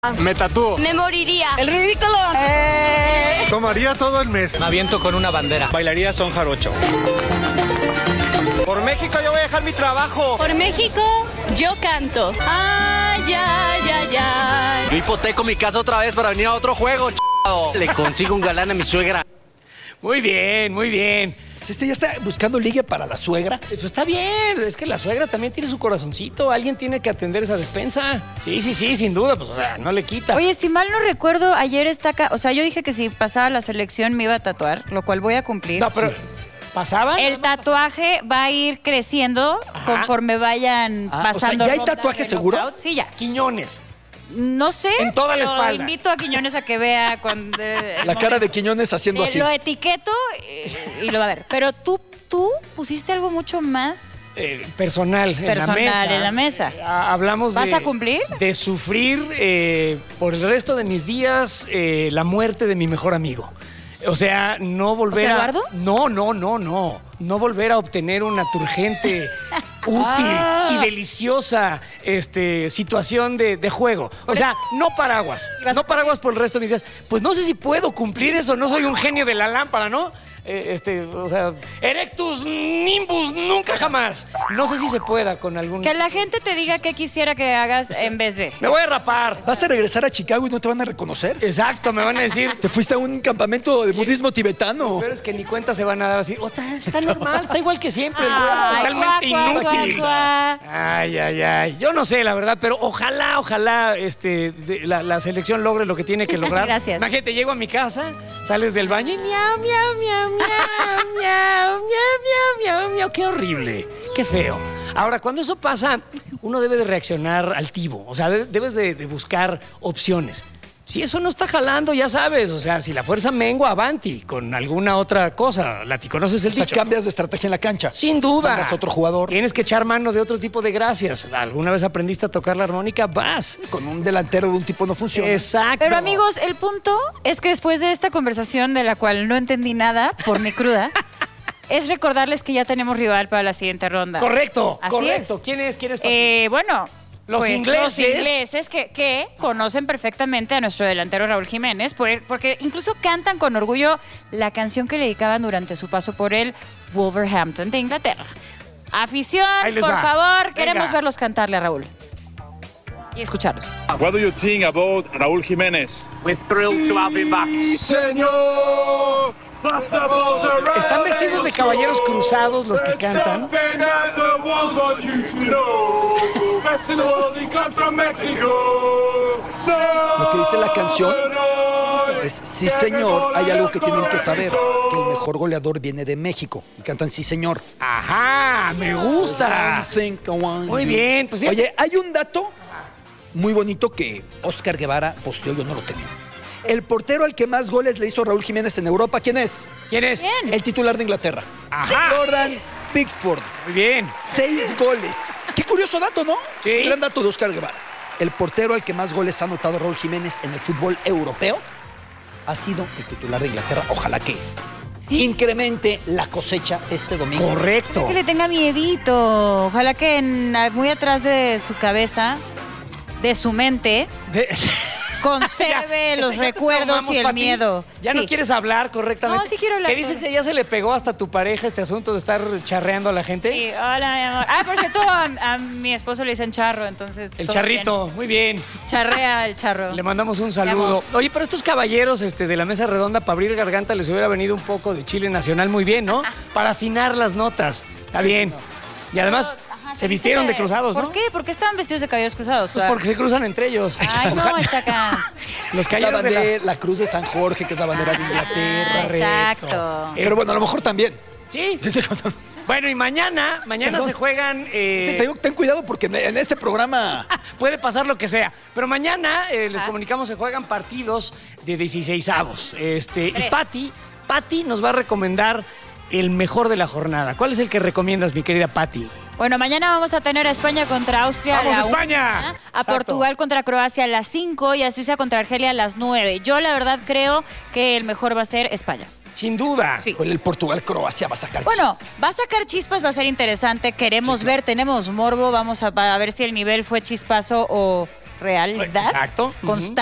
Me tatúo. Me moriría. El ridículo. Tomaría todo el mes. Me aviento con una bandera. Bailaría son jarocho. Por México yo voy a dejar mi trabajo. Por México, yo canto. Ay, ay, ay, ay. Yo hipoteco mi casa otra vez para venir a otro juego, Le consigo un galán a mi suegra. Muy bien, muy bien. Ya está buscando ligue para la suegra. Pues está bien, es que la suegra también tiene su corazoncito. Alguien tiene que atender esa despensa. Sí, sin duda, pues, o sea, no le quita. Oye, si mal no recuerdo, ayer está acá. O sea, yo dije que si pasaba la selección me iba a tatuar, lo cual voy a cumplir. No, pero... ¿Pasaba? El tatuaje va a ir creciendo conforme vayan pasando. O sea, ¿ya hay rondas tatuaje de seguro? knockout. Sí, ya. Quiñones. No sé. En toda la espalda. Invito a Quiñones a que vea cuando La cara de Quiñones haciendo así. Lo etiqueto y lo va a ver. Pero tú pusiste algo mucho más Personal en la mesa. Hablamos ¿Vas a cumplir? De sufrir por el resto de mis días la muerte de mi mejor amigo. O sea, no volver ¿José Eduardo? No volver a obtener una turgente, útil y deliciosa situación de juego. O sea, no paraguas. No paraguas por el resto de mis días. Pues no sé si puedo cumplir eso. No soy un genio de la lámpara, ¿no? O sea, Erectus Nimbus, nunca jamás. No sé si se pueda con algún... Que la gente te diga qué quisiera que hagas en vez de... Me voy a rapar. ¿Vas a regresar a Chicago y no te van a reconocer? Exacto, me van a decir... ¿Te fuiste a un campamento de budismo tibetano? Pero es que ni cuenta se van a dar así. Está normal, está igual que siempre. Ay, Totalmente inútil. Guá. Ay. Yo no sé, la verdad, pero ojalá la selección logre lo que tiene que lograr. Gracias. Imagínate, llego a mi casa, sales del baño y miau. Qué horrible, qué feo. Ahora, cuando eso pasa, uno debe de reaccionar altivo. O sea, debes de buscar opciones. Si eso no está jalando, ya sabes. O sea, si la fuerza mengua, avanti con alguna otra cosa. ¿Conoces el dicho? O sea, cambias de estrategia en la cancha. Sin duda. Mandas a otro jugador. Tienes que echar mano de otro tipo de gracias. ¿Alguna vez aprendiste a tocar la armónica? Vas. Con un delantero de un tipo no funciona. Exacto. Pero amigos, el punto es que después de esta conversación de la cual no entendí nada por mi cruda, es recordarles que ya tenemos rival para la siguiente ronda. Correcto. Así es. ¿Quién es? Bueno... Los ingleses que conocen perfectamente a nuestro delantero Raúl Jiménez, porque incluso cantan con orgullo la canción que le dedicaban durante su paso por el Wolverhampton de Inglaterra. Afición, por favor, queremos verlos cantarle a Raúl y escucharlos. What do you think about Raúl Jiménez? We're thrilled to have him back. Señor. ¿Están vestidos de caballeros cruzados los que cantan? Lo que dice la canción es: sí, señor, hay algo que tienen que saber, que el mejor goleador viene de México. Y cantan: sí, señor. Ajá, me gusta. Muy bien. Pues oye, hay un dato muy bonito que Oscar Guevara posteó, yo no lo tenía. El portero al que más goles le hizo Raúl Jiménez en Europa, ¿quién es? ¿Quién es? El titular de Inglaterra. Ajá. Jordan Pickford. Muy bien. 6 goles. Qué curioso dato, ¿no? Sí. Gran dato de Oscar Guevara. El portero al que más goles ha anotado Raúl Jiménez en el fútbol europeo ha sido el titular de Inglaterra. Ojalá que incremente la cosecha este domingo. Correcto. Que le tenga miedito. Ojalá que muy atrás de su cabeza, de su mente... conserve los recuerdos y el miedo. ¿Ya no quieres hablar correctamente? No, sí quiero hablar. ¿Qué dices que ya se le pegó hasta a tu pareja este asunto de estar charreando a la gente? Sí, hola, mi amor. Por cierto, a mi esposo le dicen charro, entonces... El charrito, bien. muy bien. Charrea el charro. Le mandamos un saludo. Oye, pero estos caballeros de la mesa redonda, para abrir garganta, les hubiera venido un poco de chile nacional muy bien, ¿no? Para afinar las notas. Está bien. Sí, no. Y además... Se vistieron de cruzados, ¿no? ¿Por qué? ¿Por qué estaban vestidos de caballeros cruzados? Pues porque se cruzan entre ellos. Ay, no, está acá. Los caballeros la cruz de San Jorge, que es la bandera de Inglaterra. Exacto. Pero bueno, a lo mejor también. Sí. Bueno, y mañana se juegan... Sí, ten cuidado porque en este programa... puede pasar lo que sea. Pero mañana, les comunicamos, se juegan partidos de 16avos. Y Pati nos va a recomendar el mejor de la jornada. ¿Cuál es el que recomiendas, mi querida Pati? Bueno, mañana vamos a tener a España contra Austria ¡Vamos, a la España! 1, a Portugal contra Croacia a las 5 y a Suiza contra Argelia a las 9. Yo, la verdad, creo que el mejor va a ser España. Sin duda. Sí. Con el Portugal-Croacia va a sacar Bueno, chispas. va a sacar chispas, va a ser interesante. Queremos ver, tenemos morbo. Vamos a ver si el nivel fue chispazo o realidad Exacto. constante.